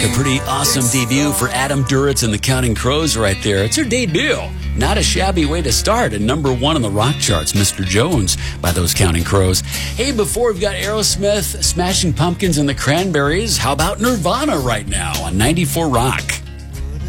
A pretty awesome debut for Adam Duritz and the Counting Crows right there. It's her debut. Not a shabby way to start. At number one on the rock charts, Mr. Jones by those Counting Crows. Hey, before we've got Aerosmith, Smashing Pumpkins, and the Cranberries, how about Nirvana right now on 94 Rock?